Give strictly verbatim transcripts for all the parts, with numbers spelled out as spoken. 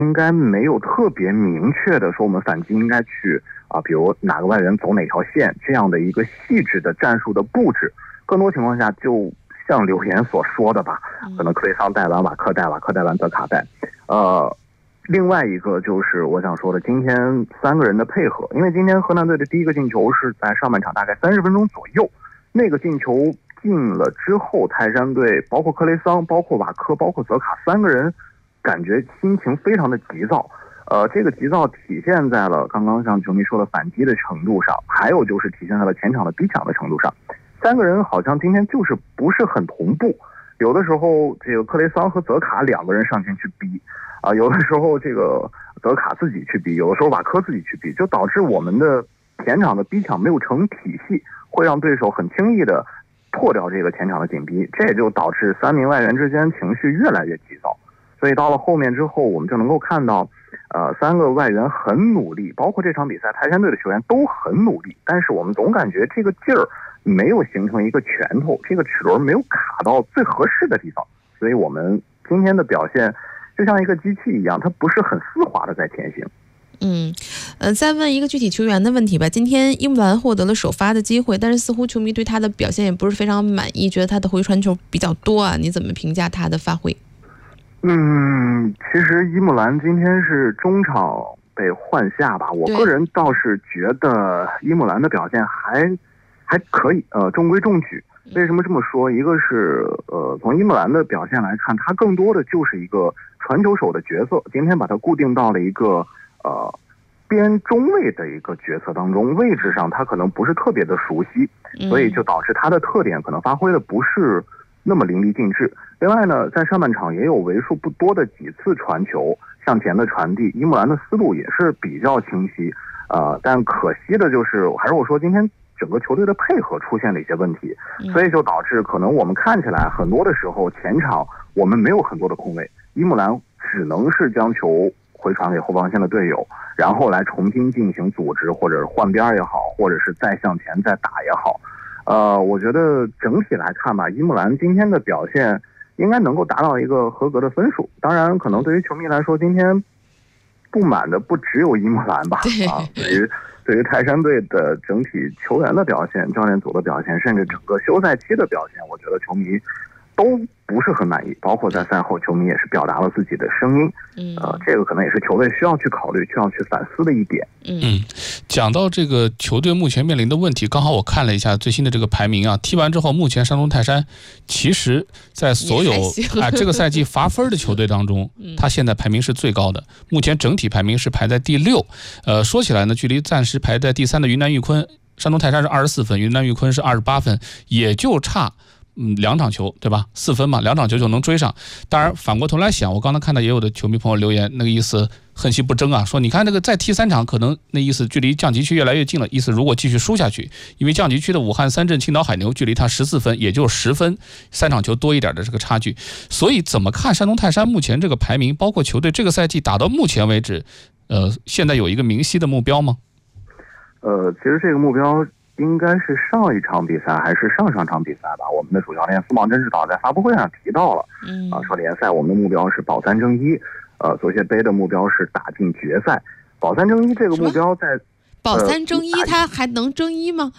应该没有特别明确的说我们反击应该去啊，比如哪个外援走哪条线这样的一个细致的战术的布置。更多情况下，就像留言所说的吧，可能克雷桑带完，瓦克带，瓦克带完泽卡带。呃，另外一个就是我想说的，今天三个人的配合，因为今天河南队的第一个进球是在上半场大概三十分钟左右，那个进球进了之后，泰山队包括克雷桑、包括瓦科、包括泽卡三个人。感觉心情非常的急躁，呃，这个急躁体现在了刚刚像球迷说的反击的程度上，还有就是体现在了前场的逼抢的程度上。三个人好像今天就是不是很同步，有的时候这个克雷桑和泽卡两个人上前去逼，啊、呃，有的时候这个泽卡自己去逼，有的时候瓦科自己去逼，就导致我们的前场的逼抢没有成体系，会让对手很轻易的破掉这个前场的紧逼，这也就导致三名外援之间情绪越来越急躁。所以到了后面之后，我们就能够看到，呃，三个外援很努力，包括这场比赛泰山队的球员都很努力，但是我们总感觉这个劲儿没有形成一个拳头，这个齿轮没有卡到最合适的地方，所以我们今天的表现就像一个机器一样，它不是很丝滑的在前行。 嗯，呃，再问一个具体球员的问题吧。今天伊木兰获得了首发的机会，但是似乎球迷对他的表现也不是非常满意，觉得他的回传球比较多啊，你怎么评价他的发挥？ 嗯，其实伊木兰今天是中场被换下吧，我个人倒是觉得伊木兰的表现还还可以，呃，中规中矩。为什么这么说？一个是呃，从伊木兰的表现来看，他更多的就是一个传球手的角色，今天把他固定到了一个呃边中卫的一个角色当中，位置上他可能不是特别的熟悉，所以就导致他的特点可能发挥的不是那么淋漓尽致。另外呢，在上半场也有为数不多的几次传球向前的传递，伊木兰的思路也是比较清晰，呃，但可惜的就是，还是我说今天整个球队的配合出现了一些问题，所以就导致可能我们看起来很多的时候前场我们没有很多的空位，伊木兰只能是将球回传给后防线的队友，然后来重新进行组织，或者是换边也好，或者是再向前再打也好。呃，我觉得整体来看吧，伊木兰今天的表现应该能够达到一个合格的分数。当然，可能对于球迷来说，今天不满的不只有伊木兰吧，啊，对于对于泰山队的整体球员的表现、教练组的表现，甚至整个休赛期的表现，我觉得球迷都不是很满意，包括在赛后球迷也是表达了自己的声音，呃，这个可能也是球队需要去考虑、需要去反思的一点。 嗯，讲到这个球队目前面临的问题，刚好我看了一下最新的这个排名啊，踢完之后，目前山东泰山其实在所有啊这个赛季罚分的球队当中，他现在排名是最高的，目前整体排名是排在第六。呃，说起来呢，距离暂时排在第三的云南玉坤，山东泰山是二十四分，云南玉坤是二十八分，也就差。嗯，两场球对吧？四分嘛，两场球就能追上。当然，反过头来想，我刚才看到也有的球迷朋友留言，那个意思恨其不争啊，说你看这个再踢三场，可能那意思距离降级区越来越近了。意思如果继续输下去，因为降级区的武汉三镇、青岛海牛距离他十四分，也就十分，三场球多一点的这个差距。所以怎么看山东泰山目前这个排名，包括球队这个赛季打到目前为止，呃，现在有一个明晰的目标吗？ 呃，其实这个目标应该是上一场比赛还是上上场比赛吧？我们的主教练苏茂贞指导在发布会上提到了，嗯啊，说联赛我们的目标是保三争一，呃，足协杯的目标是打进决赛。保三争一这个目标在保三争一，他还能争一吗？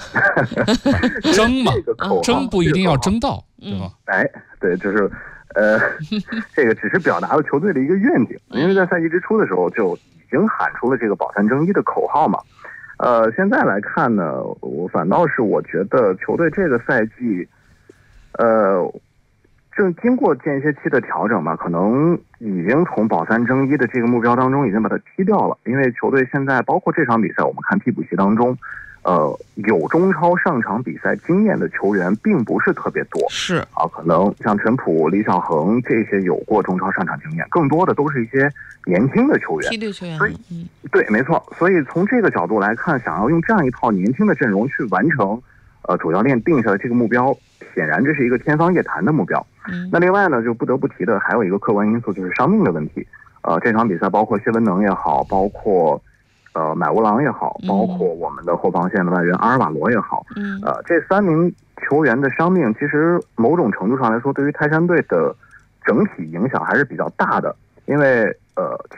争嘛，争不一定要争到，对吧？ 哎，对，就是呃，这个只是表达了球队的一个愿景，因为在赛季之初的时候就已经喊出了这个保三争一的口号嘛。呃，现在来看呢，我反倒是我觉得球队这个赛季，呃，正经过间歇期的调整吧，可能已经从保三争一的这个目标当中已经把它踢掉了。因为球队现在包括这场比赛，我们看替补席当中，呃，有中超上场比赛经验的球员并不是特别多， 是啊，可能像陈普、李小恒这些有过中超上场经验，更多的都是一些年轻的球员， 梯队球员， 所以，嗯，对，没错。所以从这个角度来看，想要用这样一套年轻的阵容去完成，呃，主教练定下的这个目标，显然这是一个天方夜谭的目标。嗯，那另外呢，就不得不提的还有一个客观因素，就是伤病的问题。呃，这场比赛包括谢文能也好，包括呃买乌郎也好，包括我们的后防线的外援阿尔瓦罗也好，嗯，呃，这三名球员的伤病，其实某种程度上来说，对于泰山队的整体影响还是比较大的。因为呃。